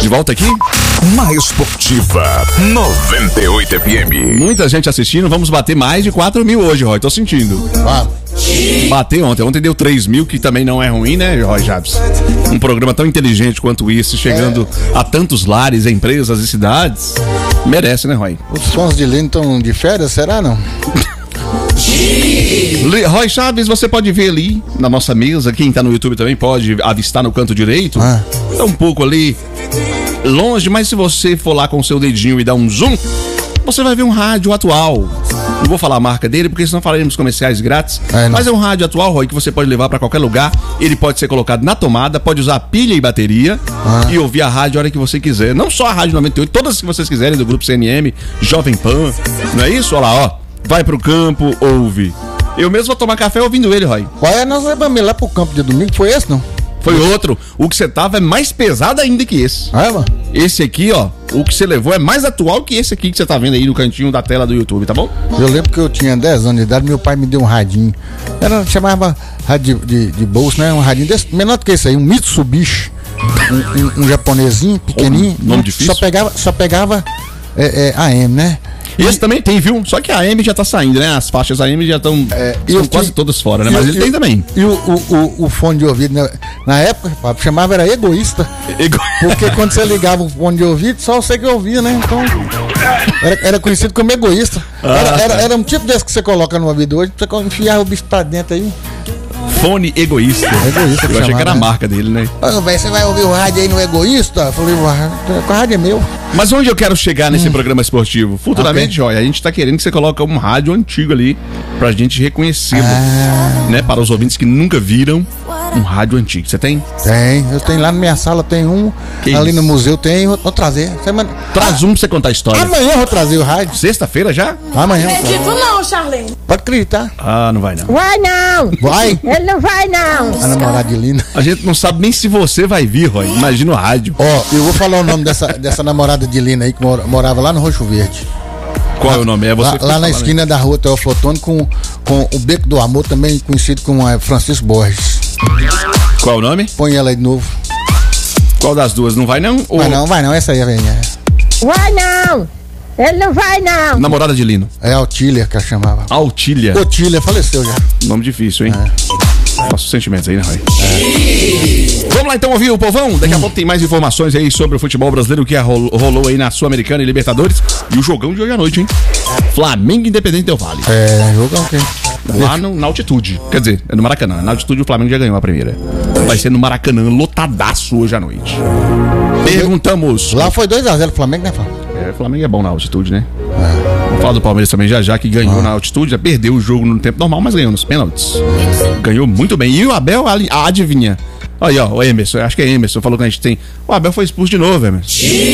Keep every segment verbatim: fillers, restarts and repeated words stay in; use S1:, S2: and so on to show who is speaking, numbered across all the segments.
S1: De volta aqui?
S2: Mais Esportiva noventa e oito F M.
S1: Muita gente assistindo, vamos bater mais de quatro mil hoje, Roy, tô sentindo.
S3: Ah.
S1: Bater ontem, ontem deu três mil, que também não é ruim, né, Roy Jabs? Um programa tão inteligente quanto esse, chegando é. a tantos lares, empresas e cidades, merece, né, Roy?
S3: Os fãs de Lino estão de férias, será não?
S1: Roy Chaves, você pode ver ali na nossa mesa, quem tá no YouTube também pode avistar no canto direito.
S3: Ah.
S1: Tá um pouco ali longe, mas se você for lá com o seu dedinho e dar um zoom, você vai ver um rádio atual. Não vou falar a marca dele, porque senão falaremos comerciais grátis. É, mas é um rádio atual, Roy, que você pode levar pra qualquer lugar. Ele pode ser colocado na tomada, pode usar pilha e bateria ah. e ouvir a rádio a hora que você quiser. Não só a Rádio noventa e oito, todas que vocês quiserem, do grupo C N M, Jovem Pan. Não é isso? Olha lá, ó. Vai pro campo, ouve. Eu mesmo vou tomar café ouvindo ele, Roy.
S3: Qual é? Nós levamos lá pro campo de domingo, foi esse, não?
S1: Foi outro. O que você tava é mais pesado ainda que esse.
S3: Ah, é, mano?
S1: Esse aqui, ó, o que você levou é mais atual que esse aqui que você tá vendo aí no cantinho da tela do YouTube, tá bom?
S3: Eu lembro que eu tinha dez anos de idade, meu pai me deu um radinho. Era, chamava rádio de, de, de bolso, né? Um radinho desse, menor do que esse aí, um Mitsubishi. Um, um, um japonesinho, pequenininho.
S1: Oh, nome difícil.
S3: Só pegava, só pegava é, é, A M, né?
S1: Esse também tem, viu? Só que a A M já tá saindo, né? As faixas A M já estão é, quase todas fora, né? Mas ele tem também.
S3: E o, o, o, o fone de ouvido, né? Na época, papo, chamava era egoísta.
S1: Ego...
S3: Porque quando você ligava o fone de ouvido, só você que ouvia, né? Então, era, era conhecido como egoísta.
S1: Ah,
S3: era, era, era um tipo desse que você coloca no ouvido hoje, você enfiava o bicho pra dentro aí.
S1: Fone egoísta.
S3: Egoísta.
S1: Eu achei que era a marca dele, né?
S3: Ô, velho, você vai ouvir o rádio aí no egoísta? Eu falei, o rádio é meu.
S1: Mas onde eu quero chegar nesse hum. programa esportivo? Futuramente, okay. Joia, a gente tá querendo que você coloque um rádio antigo ali pra gente reconhecê-lo, ah. né? Para os ouvintes que nunca viram um rádio antigo. Você tem?
S3: Tem. Eu tenho lá na minha sala, tem um. Que ali isso? No museu tem, vou, vou trazer. Semana...
S1: Traz um pra você contar a história.
S3: Amanhã eu vou trazer o rádio.
S1: Sexta-feira já?
S3: Amanhã.
S4: Não acredito não, Charlene.
S3: Pode acreditar.
S1: Ah, não vai não.
S4: Vai não.
S3: Vai?
S4: Ele não vai não.
S3: A namorada de Lina.
S1: A gente não sabe nem se você vai vir, Roy. Imagina o rádio.
S3: Ó, oh, eu vou falar o nome dessa, dessa namorada de Lina aí que morava lá no Roxo Verde.
S1: Qual lá, é o nome? É você
S3: lá, lá na esquina aí da rua Teoflotone com, com o Beco do Amor, também conhecido como é, Francisco Borges.
S1: Qual o nome?
S3: Põe ela aí de novo.
S1: Qual das duas? Não vai não? Ou...
S3: Vai não, vai não, essa aí é velha.
S4: Vai não! Ele não vai não!
S1: Namorada de Lino.
S3: É Altília que ela chamava.
S1: Altília?
S3: Otília, faleceu já.
S1: Nome difícil, hein? É. Nossos sentimentos aí, né, Roy? É. Vamos lá então ouvir o povão? Daqui a hum. pouco tem mais informações aí sobre o futebol brasileiro que rolou aí na Sul-Americana e Libertadores. E o jogão de hoje à noite, hein? Flamengo Independente Del Valle.
S3: É, jogão o quê?
S1: Lá no, na altitude. Quer dizer, é no Maracanã. Na altitude o Flamengo já ganhou a primeira. Vai ser no Maracanã, lotadaço hoje à noite. Perguntamos.
S3: Lá foi dois a zero o Flamengo, né, Flávio?
S1: É, o Flamengo é bom na altitude, né? É. Vamos falar do Palmeiras também já já, que ganhou ah. na altitude, já perdeu o jogo no tempo normal, mas ganhou nos pênaltis. Ganhou muito bem. E o Abel, adivinha? Aí, ó, o Emerson, acho que é Emerson, falou que a gente tem. O Abel foi expulso de novo, Emerson.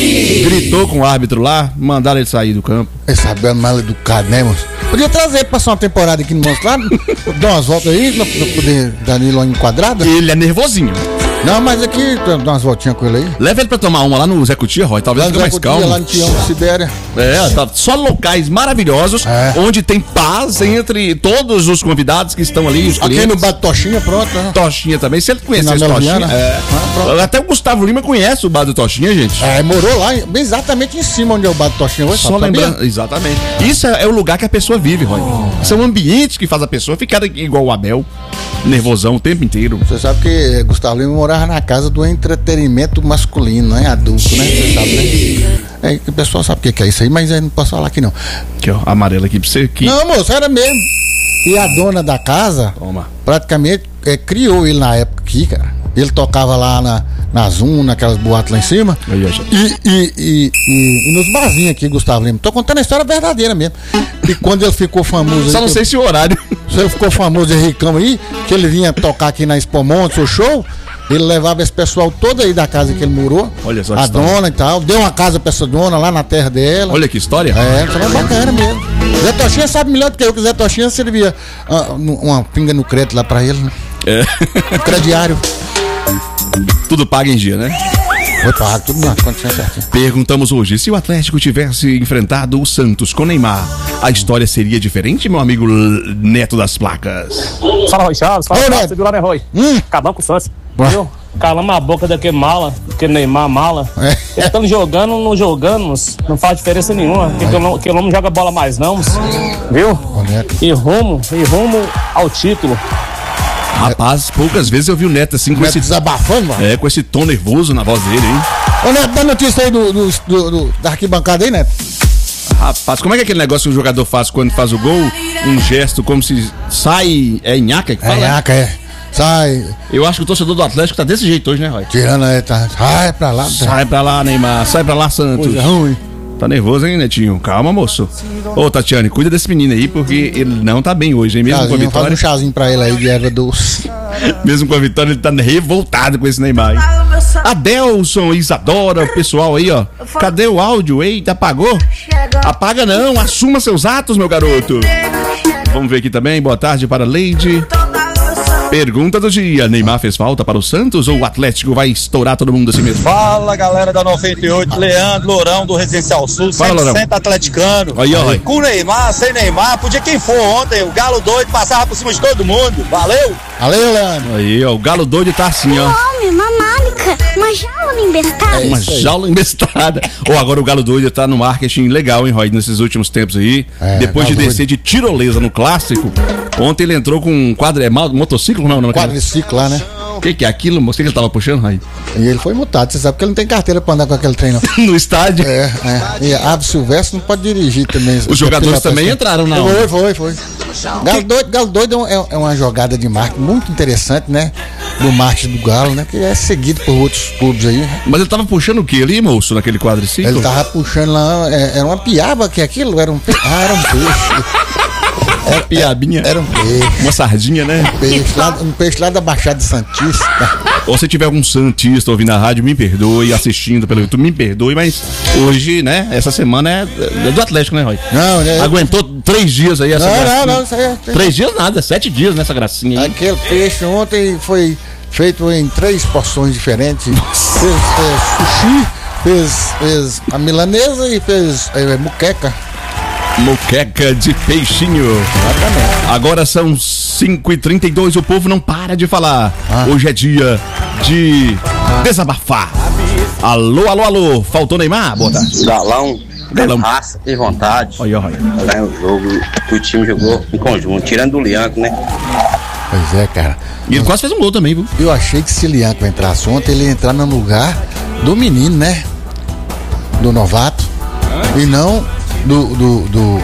S1: Gritou com o árbitro lá, mandaram ele sair do campo.
S3: Esse Abel é mal educado, né, moço? Podia trazer ele passar uma temporada aqui no nosso lado, dar umas voltas aí, pra poder dar ele lá enquadrada.
S1: Ele é nervosinho.
S3: Não, mas aqui, dá umas voltinhas com ele aí.
S1: Leva ele pra tomar uma lá no Zé Cutia, Roy, talvez fique mais calmo.
S3: Lá no Tião, Sibéria.
S1: É, tá, só locais maravilhosos, é. onde tem paz entre todos os convidados que estão ali, os clientes.
S3: Aqui no Bar do Tochinha, pronto. Né?
S1: Tochinha também, se ele conhecer esse Tochinha. É. Ah, até o Gustavo Lima conhece o Bar do Tochinha, gente.
S3: É, morou lá, exatamente em cima onde é o Bar do Tochinha. Hoje,
S1: só lembrando, exatamente. Isso é, é o lugar que a pessoa vive, Roy. Oh. São ambientes que faz a pessoa ficar igual o Abel, nervosão o tempo inteiro.
S3: Você sabe que Gustavo Lima morava na casa do entretenimento masculino, né? Adulto, né? Você sabe, né? É, o pessoal sabe o que é isso aí, mas eu não posso falar aqui não.
S1: Aqui, ó, amarelo aqui pra você. Aqui.
S3: Não, moço, era mesmo. E a dona da casa,
S1: Toma.
S3: praticamente, é, criou ele na época aqui, cara. Ele tocava lá na, na Zoom, naquelas boates lá em cima.
S1: Aí,
S3: e, e, e, e, e nos barzinhos aqui, Gustavo Lima. Tô contando a história verdadeira mesmo. E quando ele ficou famoso...
S1: Só
S3: aí,
S1: não sei se o horário...
S3: Se ele ficou famoso e ricão aí, que ele vinha tocar aqui na Expo Montes, o show... Ele levava esse pessoal todo aí da casa que ele morou.
S1: Olha só
S3: a dona e tal. Deu uma casa pra essa dona lá na terra dela.
S1: Olha que história.
S3: É, foi bacana mesmo. Zé Tochinha sabe melhor do que eu, que Zé Tochinha servia uh, uma pinga no crédito lá pra ele, né?
S1: É.
S3: Um crediário.
S1: Tudo paga em dia, né?
S3: Foi pago, tudo na condição certinha.
S1: Perguntamos hoje, se o Atlético tivesse enfrentado o Santos com Neymar, a história seria diferente, meu amigo Neto das Placas?
S5: Fala, Roy Chaves. Fala, Roy, você viu lá, né, Roy?
S3: Hum.
S5: Acabamos com o Santos.
S3: Viu?
S5: calamos a boca daquele mala, aquele Neymar mala. É. Eles estão jogando, não jogando, moço. Não faz diferença nenhuma. Porque aquele homem não joga bola mais, não, moço. Viu? E rumo, e rumo ao título.
S1: Rapaz, poucas vezes eu vi o Neto assim, com
S3: Neto
S1: esse.
S3: desabafando, mano.
S1: É, com esse tom nervoso na voz dele, hein?
S3: Ô, Neto, dá notícia aí do, do, do, do, da arquibancada aí, Neto.
S1: Rapaz, como é que é aquele negócio que o jogador faz quando faz o gol? Um gesto como se sai. É nhaca que fala?
S3: É nhaca, é. Sai.
S1: Eu acho que o torcedor do Atlético tá desse jeito hoje, né, Roy?
S3: Tirando aí, tá. Sai pra lá. Tá.
S1: Sai pra lá, Neymar. Sai pra lá, Santos.
S3: Coisa ruim.
S1: Tá nervoso, hein, Netinho? Calma, moço. Ô, Tatiane, cuida desse menino aí, porque ele não tá bem hoje, hein? Mesmo
S3: chazinho,
S1: com a vitória.
S3: Faz um chazinho pra ele aí de erva doce.
S1: Mesmo com a vitória, ele tá revoltado com esse Neymar. Hein? Adelson, Isadora, o pessoal aí, ó. Cadê o áudio? Eita, apagou? Apaga não, assuma seus atos, meu garoto. Vamos ver aqui também. Boa tarde para Leide. Pergunta do dia: Neymar fez falta para o Santos ou o Atlético vai estourar todo mundo assim mesmo?
S6: Fala, galera da noventa e oito, Leandro Lourão do Residencial Sul,
S1: Fala,
S6: cem por cento atleticano.
S1: Aí, ó, aí.
S6: Com Neymar, sem Neymar, podia quem for ontem, o Galo doido passava por cima de todo mundo. Valeu!
S3: Valeu, Leandro.
S1: Aí, ó, o Galo doido tá assim, ó.
S7: Homem, uma mágica, uma jaula embestada.
S1: É uma jaula embestada. Ou agora o Galo doido tá no marketing legal, hein, Roy, nesses últimos tempos aí. É, Depois de descer doido. de tirolesa no clássico, ontem ele entrou com um quadro, é, motociclo, não, não.
S3: Quadriciclo lá, né?
S1: O que, que é aquilo, moço? O que ele tava puxando, Roy?
S3: E ele foi multado, você sabe que ele não tem carteira pra andar com aquele trem, não.
S1: No estádio?
S3: É, é. E Ave Silvestre não pode dirigir também.
S1: Os jogadores também assim. entraram na
S3: Foi, foi, foi. Galo doido, Galo doido é, é uma jogada de marketing muito interessante, né? Do marketing do Galo, né? Que é seguido por outros clubes aí. Né?
S1: Mas ele tava puxando o que ali, moço, naquele quadriciclo?
S3: Ele tava puxando lá, é, era uma piaba que aquilo, era um peixe. Ah, era um peixe.
S1: Era é, piabinha.
S3: Era um peixe.
S1: Uma sardinha, né?
S3: Um peixe lá, um peixe lá da Baixada Santista.
S1: Ou se tiver algum santista ouvindo a rádio, me perdoe, assistindo pelo YouTube, me perdoe, mas hoje, né, essa semana é, é do Atlético, né, Roy?
S3: Não, né?
S1: Aguentou três dias aí essa
S3: Não,
S1: gracinha.
S3: não, não, isso aí é...
S1: Três dias nada, sete dias nessa gracinha aí.
S3: Aquele peixe ontem foi feito em três porções diferentes. Fez é, sushi, fez, fez a milanesa e fez é, muqueca.
S1: Moqueca de peixinho.
S3: Exatamente.
S1: Agora são cinco e trinta e dois, o povo não para de falar. Ah. Hoje é dia de ah. desabafar. Alô, alô, alô. Faltou Neymar? Boa tarde.
S8: Galão,
S1: Galão.
S8: raça e vontade.
S1: Olha, olha.
S8: É o jogo que o time jogou em conjunto, tirando o Lianco, né?
S3: Pois é, cara.
S1: E ele quase fez um gol também, viu?
S3: Eu achei que se Lianco entrasse ontem, ele ia entrar no lugar do menino, né? Do novato. Ah. E não... Do, do, do,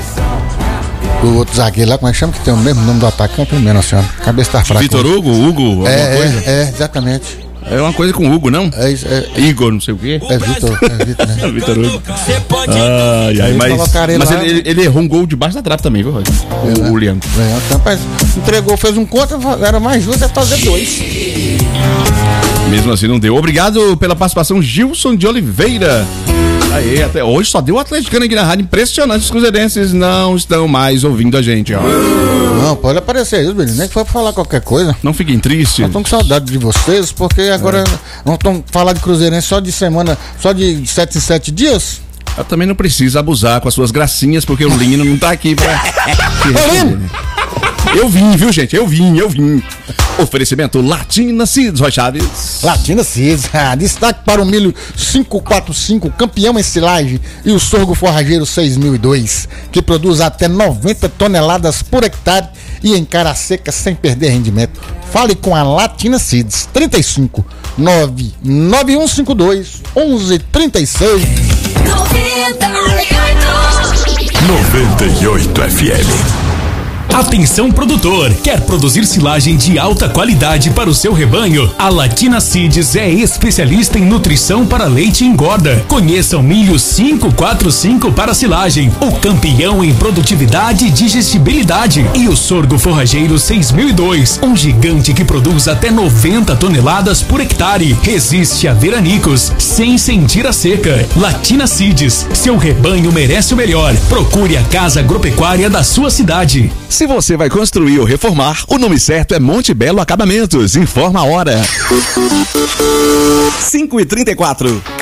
S3: do outro zagueiro lá, como é que chama? Que tem o mesmo nome do atacante, primeiro, senhora. Cabeça tá fraca.
S1: Vitor Hugo, Hugo, alguma
S3: é,
S1: coisa?
S3: É, é, exatamente.
S1: É uma coisa com Hugo, não?
S3: É, é,
S1: Igor, não sei o quê.
S3: É Vitor, é Vitor, né?
S1: Vitor Hugo. Ai, ai, mas mas ele, ele, ele errou um gol debaixo da trave também, viu, Roger? O,
S3: é,
S1: o Leandro.
S3: É, rapaz, entregou, fez um contra, era mais justo é fazer dois.
S1: Mesmo assim não deu. Obrigado pela participação, Gilson de Oliveira. Aí, até hoje só deu o atleticano aqui na rádio. Impressionante, os cruzeirenses não estão mais ouvindo a gente, ó.
S3: Não, pode aparecer isso, menino. Nem que for pra falar qualquer coisa.
S1: Não fiquem tristes.
S3: Nós estamos com saudade de vocês, porque agora é. nós estamos falando de cruzeirense só de semana, só de sete em sete dias.
S1: Eu também não preciso abusar com as suas gracinhas, porque o Lino não tá aqui pra... Eu vim, viu, gente? Eu vim, eu vim. Oferecimento Latina Seeds, Roy Chaves.
S3: Latina Seeds, ah, destaque para o milho quinhentos e quarenta e cinco, campeão em silagem, e o sorgo forrageiro seis mil e dois, que produz até noventa toneladas por hectare e em cara seca sem perder rendimento. Fale com a Latina Seeds, trinta e cinco, nove nove um cinco dois, onze trinta e seis.
S2: noventa e oito F M.
S9: Atenção produtor, quer produzir silagem de alta qualidade para o seu rebanho? A Latina Seeds é especialista em nutrição para leite e engorda. Conheça o milho quinhentos e quarenta e cinco para silagem, o campeão em produtividade e digestibilidade, e o sorgo forrageiro seis mil e dois, um gigante que produz até noventa toneladas por hectare. Resiste a veranicos sem sentir a seca. Latina Seeds, seu rebanho merece o melhor. Procure a casa agropecuária da sua cidade.
S1: Se você vai construir ou reformar, o nome certo é Monte Belo Acabamentos. Informa a hora. cinco e trinta e quatro.